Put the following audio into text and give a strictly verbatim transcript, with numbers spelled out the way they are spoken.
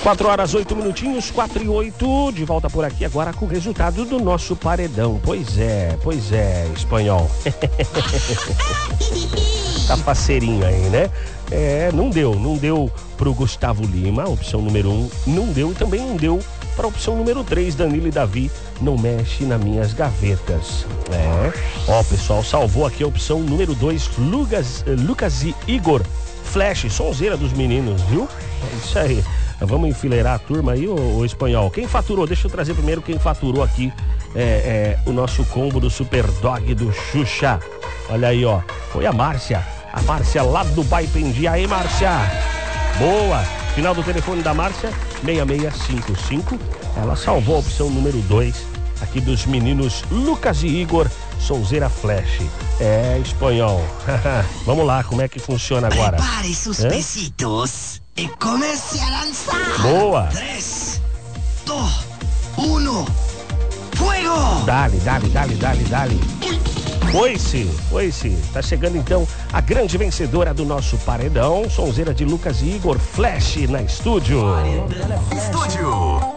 quatro horas, oito minutinhos, quatro e oito, de volta por aqui agora com o resultado do nosso paredão. Pois é, pois é, espanhol. Tá parceirinho aí, né? É, não deu, não deu pro Gustavo Lima, opção número um, não deu, e também não deu para opção número três, Danilo e Davi, não mexe nas minhas gavetas. É, ó, pessoal, salvou aqui a opção número dois, Lucas, Lucas e Igor, Flash, sonzeira dos meninos, viu? É isso aí. Vamos enfileirar a turma aí, o espanhol. Quem faturou? Deixa eu trazer primeiro quem faturou aqui é, é, o nosso combo do Super Dog do Xuxa. Olha aí, ó. Foi a Márcia. A Márcia lá do Baipendi. Aí, Márcia. Boa. Final do telefone da Márcia, seis seis cinco cinco. Ela salvou a opção número dois aqui dos meninos Lucas e Igor, sonzeira Flash. É, espanhol. Vamos lá, como é que funciona agora? Prepare sus é? besitos e comece a lançar. Boa. três, dois, um, fuego! Dale, dale, dale, dale, dale. Foi-se, foi-se. Tá chegando então a grande vencedora do nosso paredão, sonzeira de Lucas e Igor, Flash na estúdio. Estúdio.